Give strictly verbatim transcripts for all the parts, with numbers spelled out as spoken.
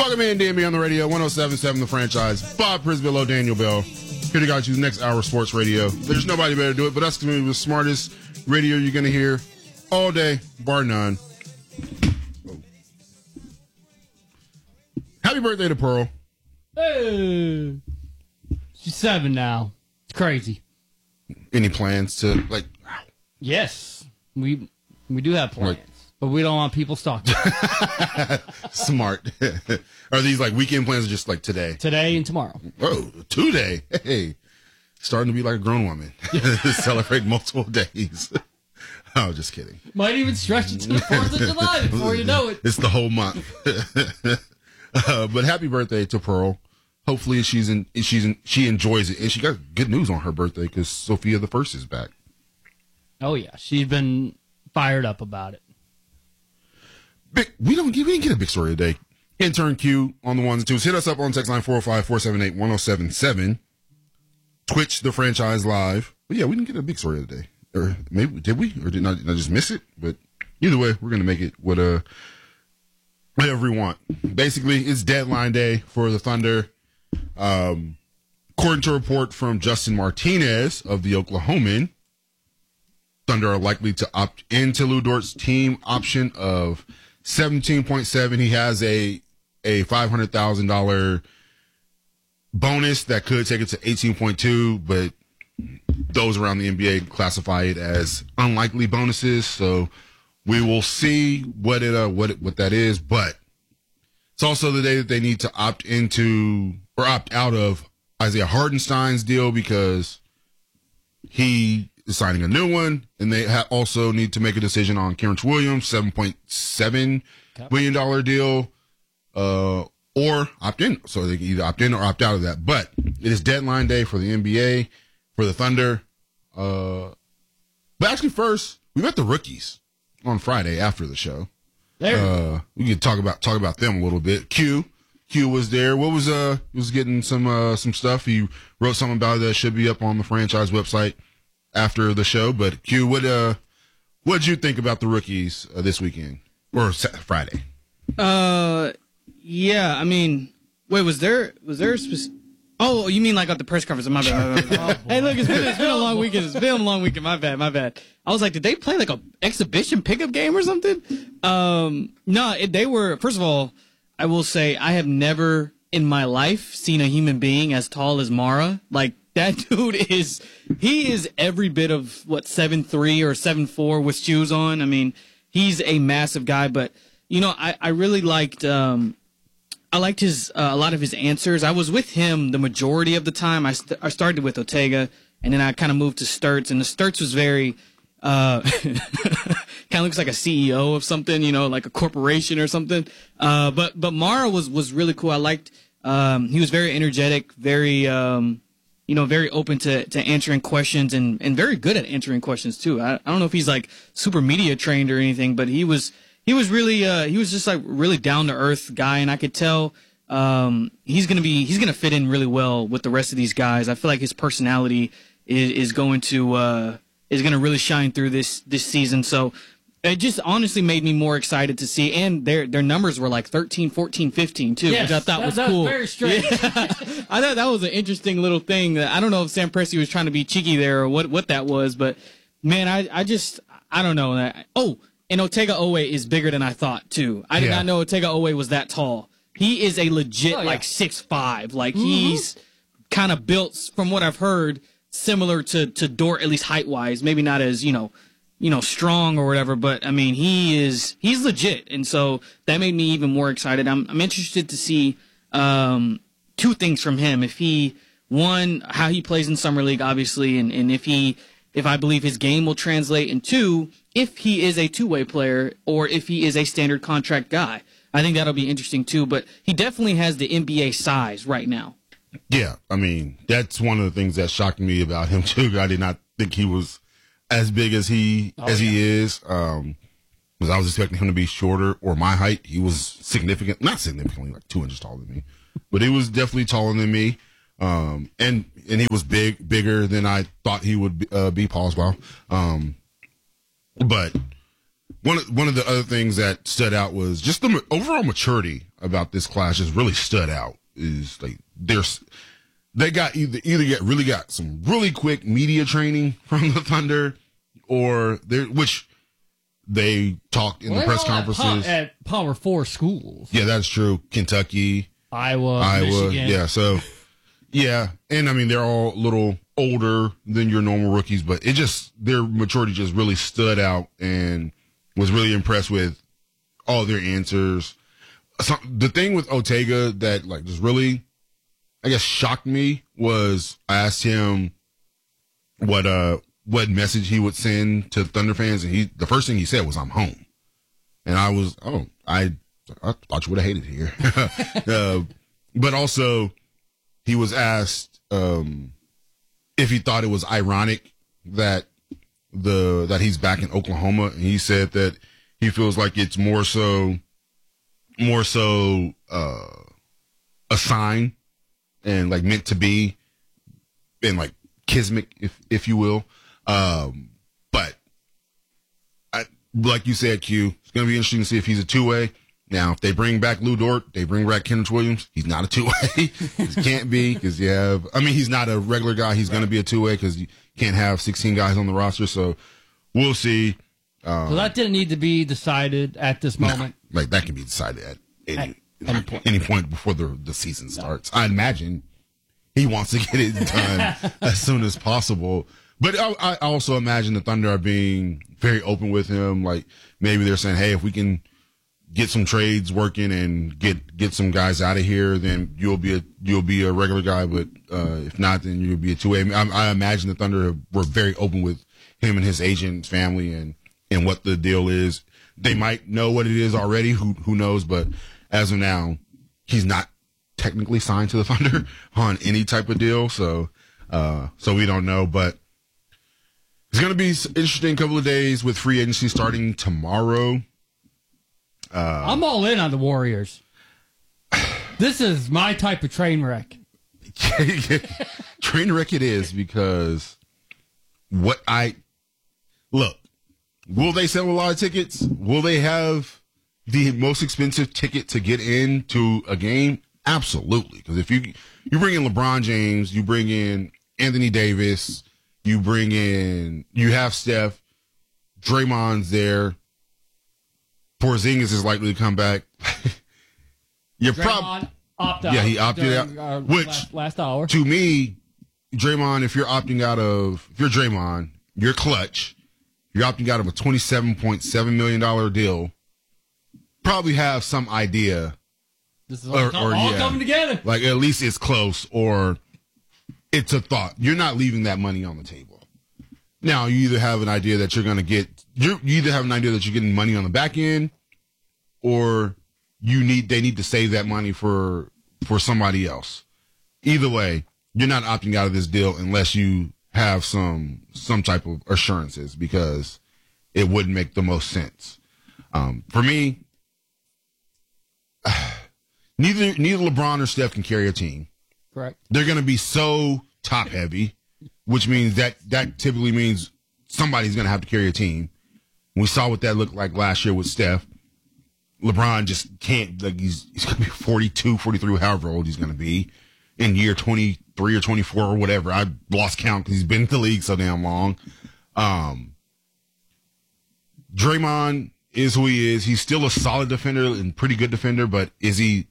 Talking Man D M B on the radio, one oh seven point seven The Franchise. Bob Prisvillo, Daniel Bell. Here to guide you the next hour of sports radio. There's nobody better to do it but us, because we're the smartest radio you're going to hear all day, bar none. Oh. Happy birthday to Pearl. Hey. She's seven now. It's crazy. Any plans to, like... Yes. We we do have plans. Like, but we don't want people stalking. Smart. Are these like weekend plans or just like today? Today and tomorrow. Oh, today. Hey. Starting to be like a grown woman. Celebrate multiple days. Oh, just kidding. Might even stretch it to the fourth of July before you know it. It's the whole month. uh, but happy birthday to Pearl. Hopefully she's in, she's in, she enjoys it. And she got good news on her birthday because Sophia the First is back. Oh, yeah. She's been fired up about it. Big, we don't we didn't get a big story today. Intern Q on the ones and twos. Hit us up on text line four oh five, four seven eight, one oh seven seven. Twitch the Franchise live. But yeah, we didn't get a big story today. Or maybe did we? Or did I, did I just miss it? But either way, we're gonna make it what uh whatever we want. Basically, it's deadline day for the Thunder. Um, according to a report from Justin Martinez of the Oklahoman, Thunder are likely to opt into Lou Dort's team option of seventeen point seven. He has a a five hundred thousand dollars bonus that could take it to eighteen point two, but those around the N B A classify it as unlikely bonuses. So we will see what it uh, what it, what that is. But it's also the day that they need to opt into or opt out of Isaiah Hartenstein's deal because he is signing a new one, and they ha- also need to make a decision on Terrence Williams, seven point seven million dollars deal, uh, or opt in. So they can either opt in or opt out of that. But it is deadline day for the N B A, for the Thunder. Uh, but actually, first, we met the rookies on Friday after the show. There. Uh, we can talk about talk about them a little bit. Q. Q was there. What was uh? He was getting some uh some stuff. He wrote something about it that should be up on the franchise website after the show. But Q, what uh, what did you think about the rookies uh, this weekend or Friday? Uh, yeah. I mean, wait, was there was there a specific? Oh, you mean like at the press conference? My bad. oh, hey, look, it's been it's been a long weekend. It's been a long weekend. My bad. My bad. I was like, did they play like a exhibition pickup game or something? Um, no, it, they were. First of all, I will say I have never in my life seen a human being as tall as Mara. Like, that dude is, he is every bit of, what, seven three or seven four with shoes on. I mean, he's a massive guy, but, you know, I, I really liked, um, I liked his, uh, a lot of his answers. I was with him the majority of the time. I, st- I started with Ortega, and then I kind of moved to Sturtz, and the Sturtz was very, uh, kind of looks like a C E O of something, you know, like a corporation or something. Uh, but, but Mara was, was really cool. I liked, um, he was very energetic, very, um, you know, very open to, to answering questions and, and very good at answering questions too. I, I don't know if he's like super media trained or anything, but he was, he was really, uh, he was just like really down to earth guy. And I could tell, um, he's going to be, he's going to fit in really well with the rest of these guys. I feel like his personality is, is going to, uh, is going to really shine through this, this season. So it just honestly made me more excited to see. And their, their numbers were like thirteen, fourteen, fifteen too, yes, which I thought that, was that cool. Was very strange. Yeah. I thought that was an interesting little thing. That I don't know if Sam Presti was trying to be cheeky there or what, what that was, but man, I, I just, I don't know. Oh, and Otega Owe is bigger than I thought too. I did Yeah. not know Otega Owe was that tall. He is a legit Oh, yeah. like six five. Like Mm-hmm. he's kind of built, from what I've heard, similar to, to Dort, at least height wise. Maybe not as, you know, you know, strong or whatever, but I mean, he is, he's legit. And so that made me even more excited. I'm, I'm interested to see, um, two things from him. If he, one, how he plays in Summer League, obviously, and, and if he, if I believe his game will translate, and two, if he is a two-way player or if he is a standard contract guy. I think that'll be interesting too, but he definitely has the N B A size right now. Yeah, I mean, that's one of the things that shocked me about him too. I did not think he was as big as he Oh, as yeah. he is. Um, because I was expecting him to be shorter or my height. He was significant, not significantly, like two inches taller than me, but he was definitely taller than me. Um, and and he was big, bigger than I thought he would be, uh, be Paul as well. Um, but one of, one of the other things that stood out was just the ma- overall maturity about this class just really stood out is like there's they got either either get really got some really quick media training from the Thunder, or they which they talked in Well, the they're press all at conferences. po- At Power Four schools, Yeah, that's true. Kentucky, Iowa, Iowa, Michigan. yeah. So, yeah, and I mean they're all a little older than your normal rookies, but it just their maturity just really stood out, and was really impressed with all their answers. So, the thing with Ortega that like just really, I guess, shocked me was I asked him what uh what message he would send to Thunder fans, and he the first thing he said was "I'm home," and I was oh I I thought you would have hated it here, uh, but also he was asked um, if he thought it was ironic that the that he's back in Oklahoma, and he said that he feels like it's more so more so uh, a sign and like meant to be, and like kismet, if if you will. Um, but I, like you said, Q, it's going to be interesting to see if he's a two-way. Now, if they bring back Lou Dort, they bring back Kenneth Williams, he's not a two-way. He can't be because you have, I mean, he's not a regular guy. He's going to be a two-way because you can't have sixteen guys on the roster. So we'll see. Um, So that didn't need to be decided at this moment. No, like that can be decided at any, At any point. any point before the, the season starts. I imagine he wants to get it done as soon as possible. But I, I also imagine the Thunder are being very open with him. Like maybe they're saying, "Hey, if we can get some trades working and get get some guys out of here, then you'll be a you'll be a regular guy. But uh, if not, then you'll be a two way." I, I imagine the Thunder were very open with him and his agent, family, and and what the deal is. They might know what it is already. Who who knows? But as of now, he's not technically signed to the Thunder on any type of deal. So uh, so we don't know, but. It's going to be an interesting couple of days with free agency starting tomorrow. Uh, I'm all in on the Warriors. This is my type of train wreck. Train wreck it is because what I look, will they sell a lot of tickets? Will they have the most expensive ticket to get into a game? Absolutely. Because if you you bring in LeBron James, you bring in Anthony Davis, you bring in, you have Steph, Draymond's there, Porzingis is likely to come back. You're Draymond opt out. Yeah, he opted during out, our which- last, last hour. To me, Draymond, if you're opting out of, if you're Draymond, you're clutch, you're opting out of a twenty-seven point seven million dollars deal, probably have some idea, This is all, or- or, all yeah. coming together. like at least it's close, or it's a thought. You're not leaving that money on the table. Now, you either have an idea that you're going to get, you you either have an idea that you're getting money on the back end, or you need, they need to save that money for, for somebody else. Either way, you're not opting out of this deal unless you have some, some type of assurances, because it wouldn't make the most sense. Um, for me, neither, neither LeBron or Steph can carry a team. Correct. They're going to be so top heavy, which means that that typically means somebody's going to have to carry a team. We saw what that looked like last year with Steph. LeBron just can't, like he's, he's going to be forty-two, forty-three, however old he's going to be in year twenty-three or twenty-four or whatever. I lost count because he's been in the league so damn long. Um, Draymond is who he is. He's still a solid defender and pretty good defender, but is he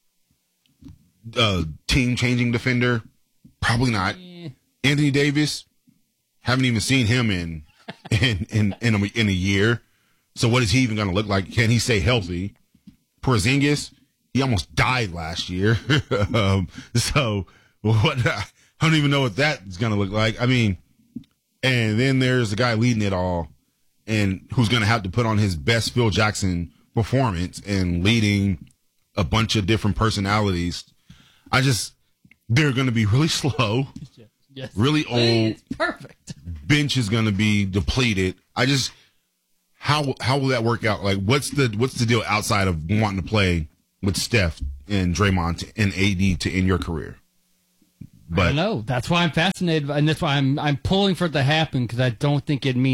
uh, team-changing defender? Probably not. Yeah. Anthony Davis, haven't even seen him in in in in a, in a year. So what is he even going to look like? Can he stay healthy? Porzingis, he almost died last year. um, so what? I don't even know what that's going to look like. I mean, and then there's the guy leading it all, and who's going to have to put on his best Phil Jackson performance and leading a bunch of different personalities. I just, they're going to be really slow, Yes. really old. It's perfect. Bench is going to be depleted. I just, how how will that work out? Like, what's the what's the deal outside of wanting to play with Steph and Draymond to, and A D to end your career? I But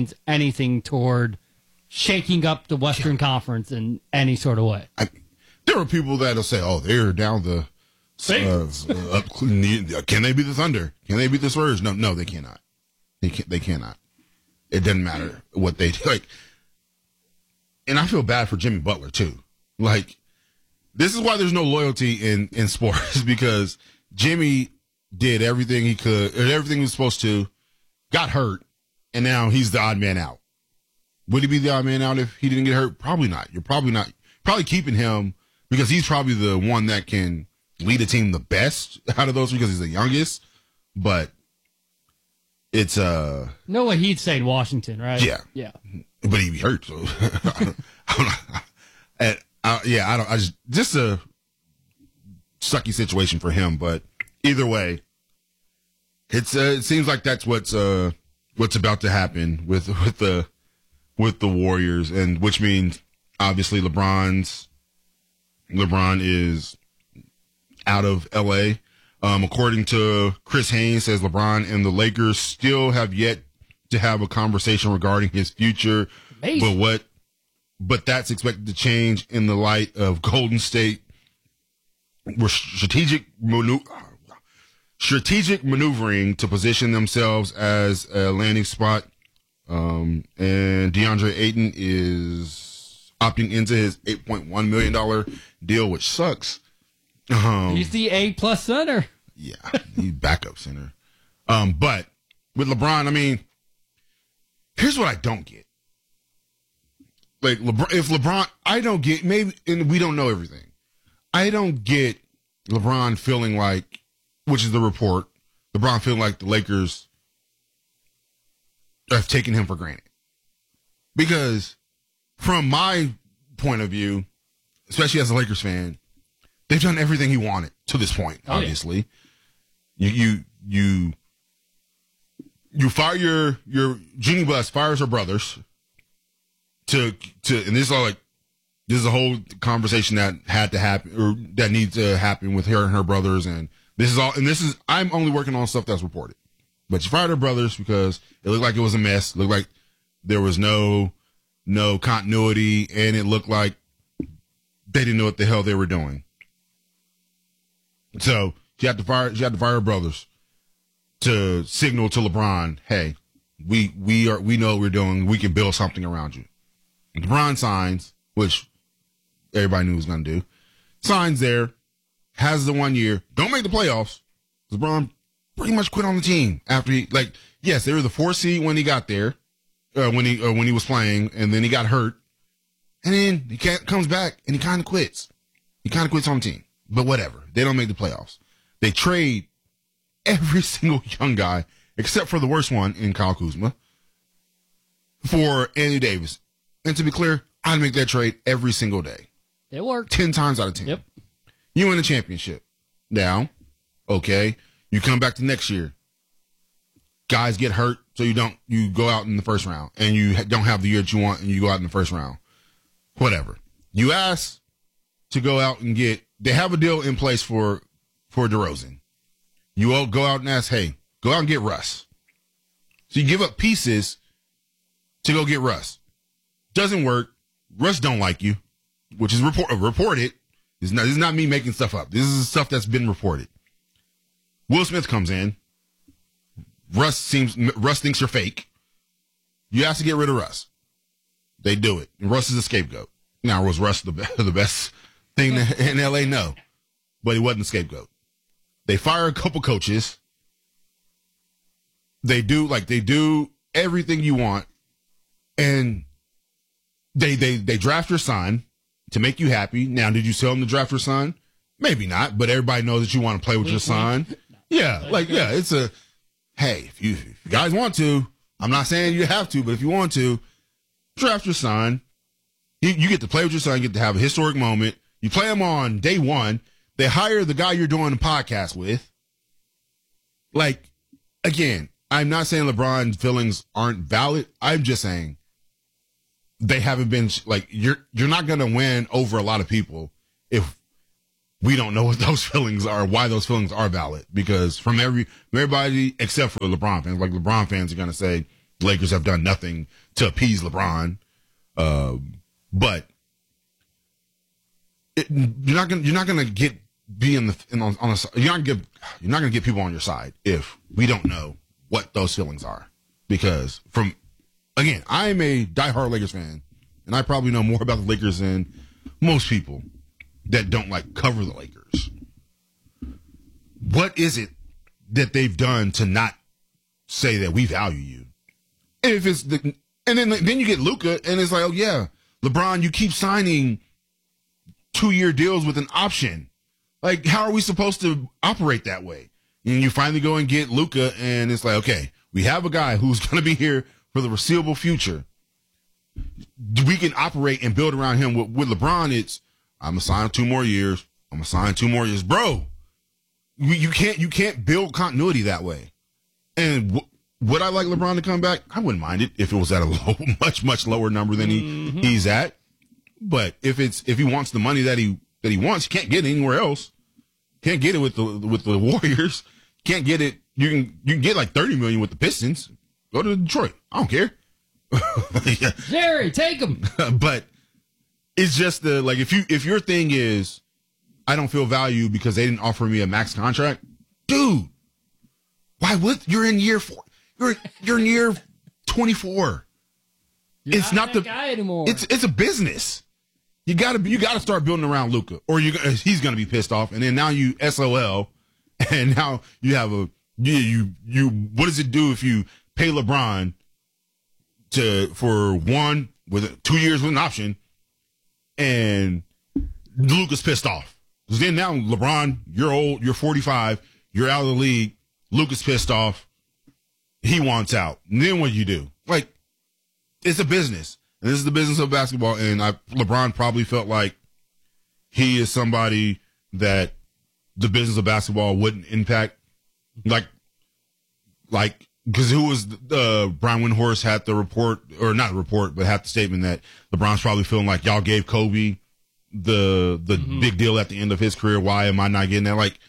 I, there there are people that'll say, "Oh, they're down the uh, up, can they beat the Thunder? Can they beat the Spurs?" No, no, they cannot. They can They cannot. It doesn't matter what they do. Like, and I feel bad for Jimmy Butler too. Like, this is why there's no loyalty in in sports because Jimmy did everything he could, or everything he was supposed to, got hurt, and now he's the odd man out. Would he be the odd man out if he didn't get hurt? Probably not. You're probably not. Probably keeping him because he's probably the one that can lead a team the best out of those because he's the youngest. But it's uh know what he'd say in Washington, right? Yeah, yeah. But he'd be hurt, so I don't, I don't know. And, uh, yeah, I don't. I just just a sucky situation for him. But either way, it's uh, it seems like that's what's uh what's about to happen with with the with the Warriors, and which means. Obviously, LeBron's LeBron is out of L A. Um, according to Chris Haynes, says LeBron and the Lakers still have yet to have a conversation regarding his future. Amazing. But what? But that's expected to change in the light of Golden State strategic manu- strategic maneuvering to position themselves as a landing spot. Um, and DeAndre Ayton is opting into his eight point one million dollars deal, which sucks. Um, He's the A plus center. Yeah, he's backup center. Um, but with LeBron, I mean, here's what I don't get. Like, LeBron, if LeBron, I don't get, maybe, and we don't know everything. I don't get LeBron feeling like, which is the report, LeBron feeling like the Lakers have taken him for granted. Because from my point of view, especially as a Lakers fan, they've done everything he wanted to this point, oh, obviously. Yeah. You, you, you, you fire your, your, Jeannie Buss fires her brothers to, to, and this is all like, this is a whole conversation that had to happen, or that needs to happen with her and her brothers. And this is all, and this is, I'm only working on stuff that's reported. But she fired her brothers because it looked like it was a mess. It looked like there was no, no continuity, and it looked like they didn't know what the hell they were doing. So she had to fire, she had to fire her brothers to signal to LeBron, hey, we, we are, we know what we're doing. We can build something around you. And LeBron signs, which everybody knew he was going to do, signs there, has the one year, don't make the playoffs. LeBron pretty much quit on the team after he, like, yes, they were the four seed when he got there. Uh, when he uh, when he was playing, and then he got hurt, and then he can't, comes back and he kind of quits. He kind of quits on the team, but whatever. They don't make the playoffs. They trade every single young guy except for the worst one in Kyle Kuzma for Anthony Davis. And to be clear, I'd make that trade every single day. It worked ten times out of ten. Yep. You win the championship. Now, okay, you come back to next year. Guys get hurt, so you don't, you go out in the first round, and you don't have the year that you want, and you go out in the first round. Whatever. You ask to go out and get, they have a deal in place for, for DeRozan. You all go out and ask, hey, go out and get Russ. So you give up pieces to go get Russ. Doesn't work. Russ don't like you, which is report, reported. This is not, this is not me making stuff up. This is stuff that's been reported. Will Smith comes in. Russ seems, Russ thinks you're fake. You ask to get rid of Russ. They do it. And Russ is a scapegoat. Now, was Russ the, the best thing in L A? No. But he wasn't a scapegoat. They fire a couple coaches. They do, like, they do everything you want. And they, they, they draft your son to make you happy. Now, did you tell him to draft your son? Maybe not, but everybody knows that you want to play with your son. Yeah, like, yeah, it's a, hey, if you, if you guys want to, I'm not saying you have to, but if you want to, draft your son. You, you get to play with your son, you get to have a historic moment. You play him on day one. They hire the guy you're doing the podcast with. Like, again, I'm not saying LeBron's feelings aren't valid. I'm just saying they haven't been, like, you're you're not going to win over a lot of people if we don't know what those feelings are, why those feelings are valid. Because from every from everybody except for LeBron fans, like LeBron fans are going to say Lakers have done nothing to appease LeBron. Um, but it, you're not gonna you're not gonna get be in the in on, on a, you're not gonna get you're not gonna get people on your side if we don't know what those feelings are. Because from again, I'm a diehard Lakers fan, and I probably know more about the Lakers than most people that don't like cover the Lakers. What is it that they've done to not say that we value you? And if it's the and then then you get Luka, and it's like, oh yeah, LeBron, you keep signing two year deals with an option. Like, how are we supposed to operate that way? And you finally go and get Luka, and it's like, okay, we have a guy who's going to be here for the foreseeable future. We can operate and build around him. With, with LeBron, it's I'm gonna sign two more years. I'm gonna sign two more years, bro. You, you can't you can't build continuity that way. And w- would I like LeBron to come back? I wouldn't mind it if it was at a low, much much lower number than he mm-hmm. he's at. But if it's if he wants the money that he that he wants, he can't get it anywhere else. Can't get it with the with the Warriors. Can't get it. You can you can get like thirty million with the Pistons. Go to Detroit. I don't care. yeah. Jerry, take him. But it's just the like if you if your thing is I don't feel value because they didn't offer me a max contract, dude. Why would you're in year four? You're you're in year twenty four. It's not, not the guy anymore. It's it's a business. You gotta you gotta start building around Luka, or you he's gonna be pissed off, and then now you S O L, and now you have a you you you. What does it do if you pay LeBron to for one with two years with an option, and Luka's pissed off? Because then now LeBron, you're old, you're forty-five, you're out of the league. Luka's pissed off. He wants out. And then what do you do? Like, it's a business. And this is the business of basketball. And I, LeBron probably felt like he is somebody that the business of basketball wouldn't impact. Like, like, because who was, uh, Brian Windhorst had the report, or not a report, but had the statement that LeBron's probably feeling like y'all gave Kobe the, the mm-hmm. big deal at the end of his career. Why am I not getting that? Like,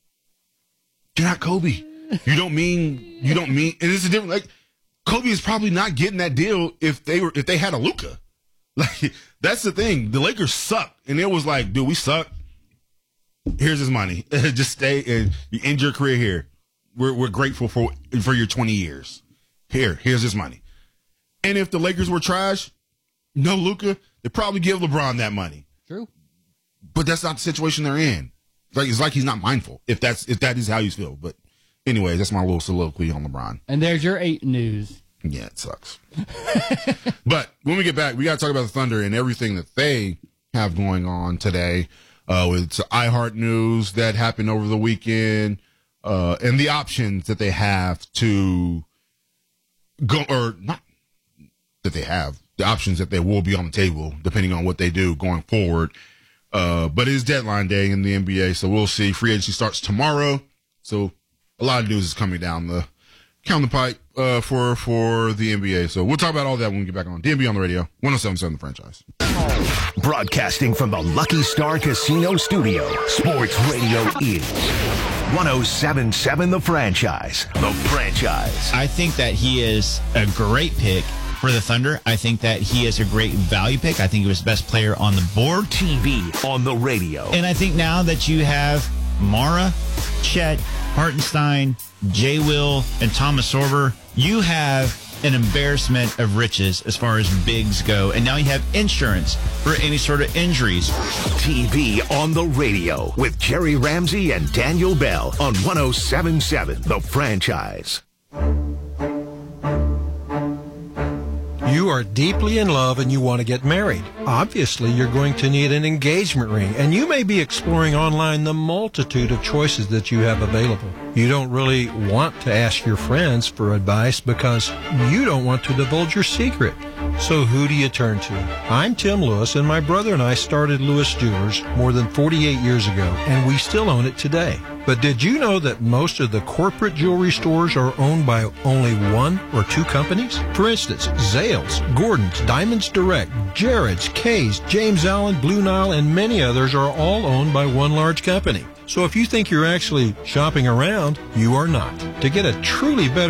you're not Kobe. You don't mean, you don't mean, and it's a different, like, Kobe is probably not getting that deal if they were, if they had a Luka. Like, that's the thing. The Lakers suck. And it was like, dude, we suck. Here's his money. Just stay and you end your career here. We're, we're grateful for, for your twenty years. Here, here's his money. And if the Lakers were trash, no Luka, they'd probably give LeBron that money. True. But that's not the situation they're in. Like, it's like he's not mindful, if that's if that is how you feel. But anyways, that's my little soliloquy on LeBron. And there's your eight news. Yeah, it sucks. But when we get back, we got to talk about the Thunder and everything that they have going on today. Uh, with iHeart News that happened over the weekend, uh, and the options that they have to go, or not that they have, the options that they will be on the table depending on what they do going forward. Uh, but it is deadline day in the N B A, so we'll see. Free agency starts tomorrow, so a lot of news is coming down the down the pipe uh, for for the N B A. So we'll talk about all that when we get back on D N B on the radio, one oh seven point seven The Franchise. Broadcasting from the Lucky Star Casino Studio, Sports Radio is one oh seven point seven The Franchise. The Franchise. I think that he is a great pick for the Thunder. I think that he is a great value pick. I think he was the best player on the board. T V on the radio. And I think now that you have Mara, Chet, Hartenstein, Jay Will, and Thomas Sorber, you have an embarrassment of riches as far as bigs go. And now you have insurance for any sort of injuries. T V on the radio with Jerry Ramsey and Daniel Bell on one oh seven point seven The Franchise. You are deeply in love and you want to get married. Obviously, you're going to need an engagement ring, and you may be exploring online the multitude of choices that you have available. You don't really want to ask your friends for advice because you don't want to divulge your secret. So who do you turn to? I'm Tim Lewis, and my brother and I started Lewis Jewelers more than forty-eight years ago, and we still own it today. But did you know that most of the corporate jewelry stores are owned by only one or two companies? For instance, Zales, Gordon's, Diamonds Direct, Jared's, Kay's, James Allen, Blue Nile, and many others are all owned by one large company. So if you think you're actually shopping around, you are not. To get a truly better